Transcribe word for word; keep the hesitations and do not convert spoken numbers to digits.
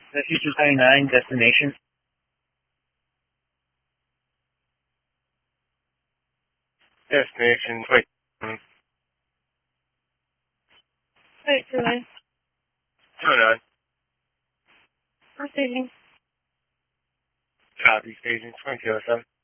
The Future ninety-nine destination. Destination, wait. Um, Wait, two nine. turn on. Receiving. Copy, station twenty-two oh seven.